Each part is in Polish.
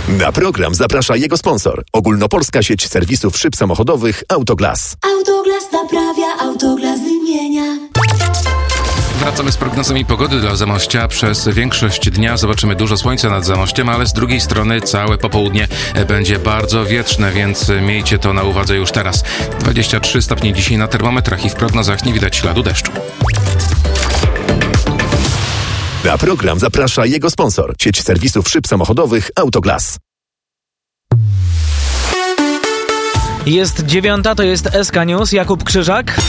Na program zaprasza jego sponsor. Ogólnopolska sieć serwisów szyb samochodowych Autoglas. Autoglas naprawia, Autoglas wymienia. Wracamy z prognozami pogody dla Zamościa. Przez większość dnia zobaczymy dużo słońca nad Zamościem, ale z drugiej strony całe popołudnie będzie bardzo wietrzne, więc miejcie to na uwadze już teraz. 23 stopnie dzisiaj na termometrach i w prognozach nie widać śladu deszczu. Na program zaprasza jego sponsor. Sieć serwisów szyb samochodowych Autoglas. Jest 9:00, to jest SK News, Jakub Krzyżak.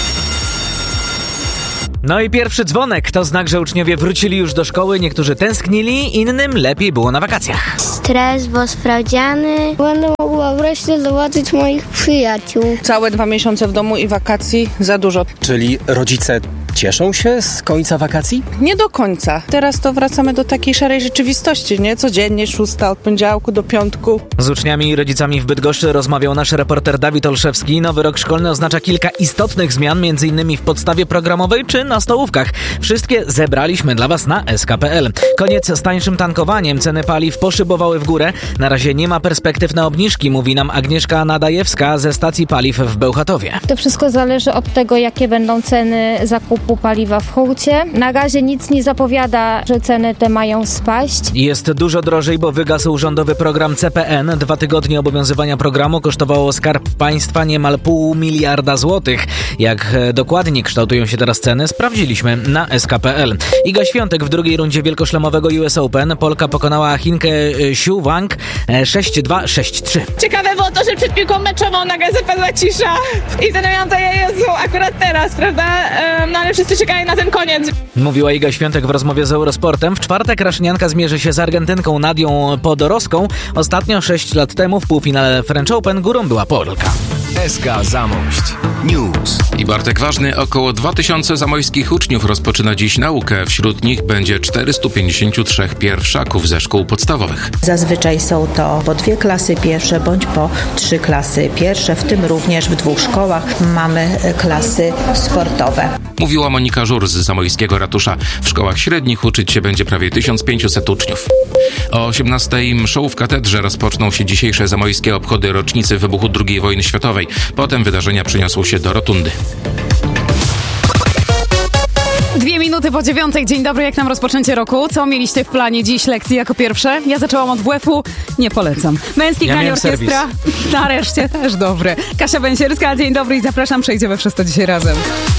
No i pierwszy dzwonek to znak, że uczniowie wrócili już do szkoły. Niektórzy tęsknili, innym lepiej było na wakacjach. Stres, bo sprawdziany. Będę mogła wreszcie zobaczyć moich przyjaciół. Całe 2 miesiące w domu i wakacji za dużo. Czyli rodzice cieszą się z końca wakacji? Nie do końca. Teraz to wracamy do takiej szarej rzeczywistości, nie? Codziennie 6 od poniedziałku do piątku. Z uczniami i rodzicami w Bydgoszczy rozmawiał nasz reporter Dawid Olszewski. Nowy rok szkolny oznacza kilka istotnych zmian, m.in. w podstawie programowej czy na stołówkach. Wszystkie zebraliśmy dla Was na sk.pl. Koniec z tańszym tankowaniem. Ceny paliw poszybowały w górę. Na razie nie ma perspektyw na obniżki, mówi nam Agnieszka Nadajewska ze stacji paliw w Bełchatowie. To wszystko zależy od tego, jakie będą ceny zakupu paliwa w hurcie. Na razie nic nie zapowiada, że ceny te mają spaść. Jest dużo drożej, bo wygasł rządowy program CPN. 2 tygodnie obowiązywania programu kosztowało Skarb Państwa niemal 0,5 miliarda złotych. Jak dokładnie kształtują się teraz ceny, sprawdziliśmy na sk.pl. Iga Świątek w drugiej rundzie wielkoszlemowego US Open. Polka pokonała Chinkę Xu Wang 6-2, 6-3. Ciekawe było to, że przed piłką meczową nagle zapadła cisza i zastanawiałam to, Jezu, akurat teraz, prawda? No ale wszyscy czekali na ten koniec. Mówiła Iga Świątek w rozmowie z Eurosportem. W czwartek raszynianka zmierzy się z Argentynką Nadią Podorowską. Ostatnio 6 lat temu w półfinale French Open górą była Polka. SK Zamość News. I Bartek Ważny, około 2000 zamojskich uczniów rozpoczyna dziś naukę. Wśród nich będzie 453 pierwszaków ze szkół podstawowych. Zazwyczaj są to po 2 klasy pierwsze bądź po 3 klasy pierwsze, w tym również w 2 szkołach mamy klasy sportowe. Mówiła Monika Żur z zamojskiego ratusza. W szkołach średnich uczyć się będzie prawie 1500 uczniów. O 18:00 mszą w katedrze rozpoczną się dzisiejsze zamojskie obchody rocznicy wybuchu II wojny światowej. Potem wydarzenia przeniosą się do rotundy. 2 minuty po 9:00. Dzień dobry, jak nam rozpoczęcie roku? Co mieliście w planie dziś lekcji jako pierwsze? Ja zaczęłam od WF-u, nie polecam. Męski granie orkiestra, nareszcie też dobre. Kasia Bęsierska, dzień dobry i zapraszam, przejdziemy przez to dzisiaj razem.